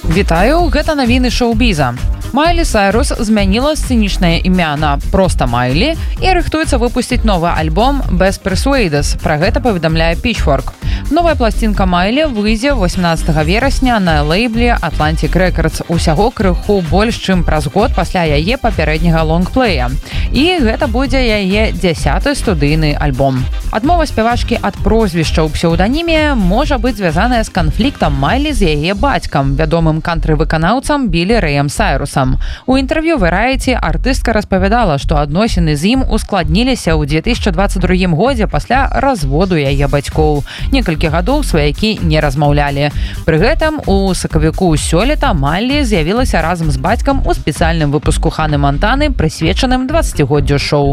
Вітаю, гэта навіны шоу-біза. Майлі Сайрус змяніла сцэнічнае імя на проста Майлі і рыхтуецца выпусціць новы альбом «Без Persuades». Пра гэта паведамляе Pitchfork. Новая пласцінка Майлі выйдзе 18 верасня на лейбле Atlantic Records. Усяго крыху больш, чым праз год пасля яе папярэдняга лонгплея. І гэта будзе яе 10-й студыйны альбом. Адмова спявачкі ад прозвішча ў псеўданіме можа быць звязаная з канфліктам Майлі з яе бацькам, вядомым кантры-выканаўцам Білі Рэем Сайрусам. У інтэрв'ю Variety артыстка распавядала, што адносіны з ім ускладніліся ў 2022 годзе пасля разводу яе бацькоў. Некалькі гадоў сваякі не размаўлялі. Пры гэтым у сакавіку сёлета Майлі з'явілася разам з бацькам у спецыяльным выпуску Ханы Монтаны, прысвечаным 20-годдзю шоу.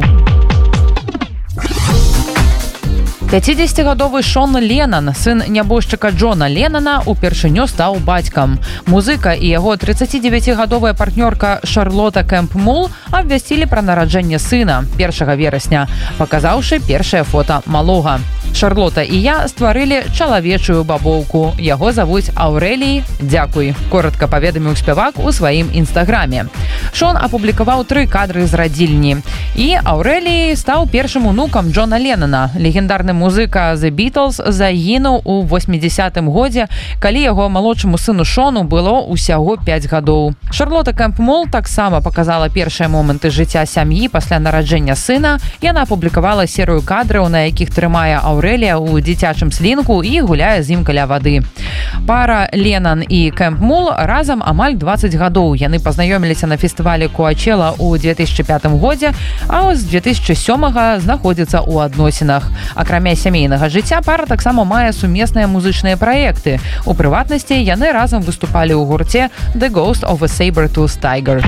50-гадовы Шон Леннон, сын нябожчыка Джона Леннона, упершыню стаў бацькам. Музыка і яго 39-гадовая партнёрка Шарлота Кэмп-Мул абвясцілі пра нараджэнне сына 1 верасня, паказаўшы першае фота малога. Шарлота і я стварылі чалавечую бабоўку. Яго завуць Аўрэлій. Дзякуй, коротка паведаміў спявак у сваім інстаграме. Шон апублікаваў 3 кадры з радзільні. І Аўрэлій стаў першым унукам Джона Леннона. Легендарны музыка The Beatles загінуў у 80-м годзе, калі яго малодшаму сыну Шону было ўсяго 5 гадоў. Шарлота Кэмп-Мул таксама паказала першыя моманты жыцця сям'і пасля нараджэння сына. Яна апублікавала серыю кадраў, на якіх трымае Аўрэлія ў дзіцячым слінку і гуляе з ім каля вады. Пара Леннон і Кэмп-Мул разам амаль 20 гадоў. Яны пазнаёміліся на фестывалі Коачела ў 2005 годзе, а з 2007 знаходзіцца ў адносінах. Акрамя сямейнага жыцця пара таксама мае сумесныя музычныя праекты. У прыватнасці яны разам выступалі ў гурце The Ghost of a Saber-Toothed Tiger.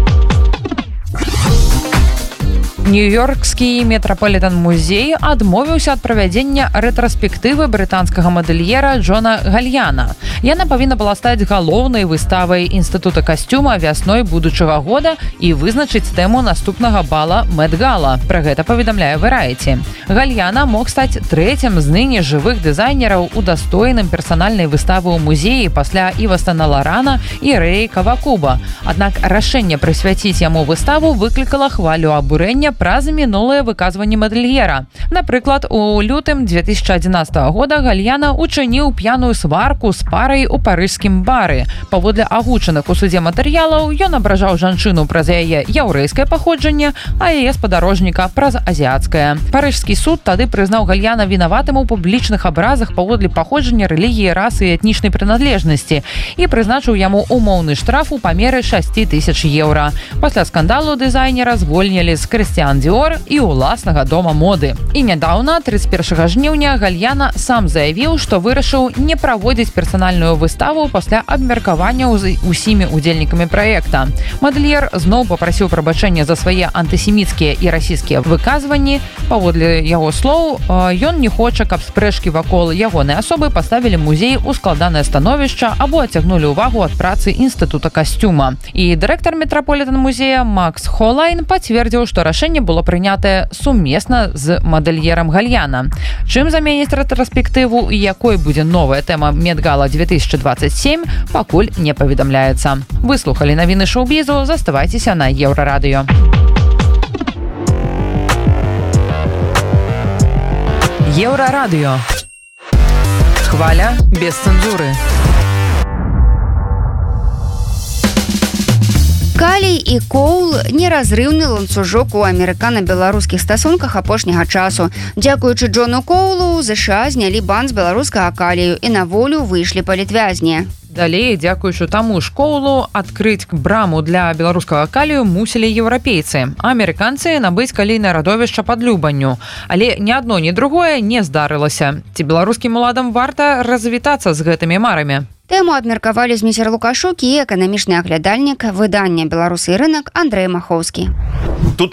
Нью-Йоркскі метрапалітэн-музей адмовіўся ад правядзення рэтраспектывы брытанскага мадэльера Джона Гальяна. Яна павінна была стаць галоўнай выставай інстытута касцюма вясной будучага года і вызначыць тэму наступнага бала Мэт-гала. Пра гэта паведамляе Variety. Гальяна мог стаць трэцім з ныне жывых дызайнераў, удастойным персанальнай выставы ў музеі пасля Іва Сена Лорана і Рэі Кавакуба. Аднак рашэнне прысвяціць яму выставу выклікала хвалю абурэння праз мінулыя выказванні мадэльера. Напрыклад, у лютым 2011 года Гальяна учыніў п'яную сварку з парай у парыжскім бары. Паводле агучаных у судзе матэрыялаў, ён абражаў жанчыну праз яе яўрэйскае паходжанне, а яе спадарожніка праз азіяцкае. Парыжскі суд тады прызнаў Гальяна вінаватым у публічных абразах паводле паходжання, рэлігіі, расы і этнічнай прыналежнасці і прызначыў яму умоўны штраф у памеры 6000 еўра. Пасля скандалу дызайнера звольнілі з Крысціан Диор і ўласнага дома моды. І нядаўна, 31 жніўня, Гальяна сам заявіў, што вырашыў не праводзіць персанальную выставу пасля абмеркаванняў з усімі удзельнікамі праекта. Мадэльер зноў папрасіў прабачэння за свае антысеміцкія і расійскія выказванні. Паводле яго слоў, ён не хоча, каб спрэчкі вакол ягонай асобы паставілі музей у складанае становішча або адцягнулі ўвагу ад працы інстытута касцюма. І дырэктар метрапалітэн-музея Макс Холайн пацвердзіў, што рашэнне было прынятае сумесна з мадэльерам Гальяна. Чым заменіць рэтраспектыву і якой будзе новая тэма Мэт-гала 2027, пакуль не паведамляецца. Выслухалі навіны шоу-бізу, заставайцеся на Еўрарадыё. Еўрарадыё. Хваля без цэнзуры. Калій і коул – неразрыўны ланцужок у амерыкана-беларускіх стасунках апошняга часу. Дзякуючы Джону Коулу, ЗША знялі бан з беларускага калію і на волю выйшлі палітвязні. Далей, дзякуючы таму ж Коулу, адкрыць браму для беларускага калію мусілі еўрапейцы. Амерыканцы набыць калійнае радовішча пад Любанню. Але ні адно, ні другое не здарылася. Ці беларускім уладам варта развітацца з гэтымі марамі? Тэму абмеркавалі Зміцер Лукашук і эканамічны аглядальнік выдання «Беларусы і рынак» Андрэй Махоўскі. Тут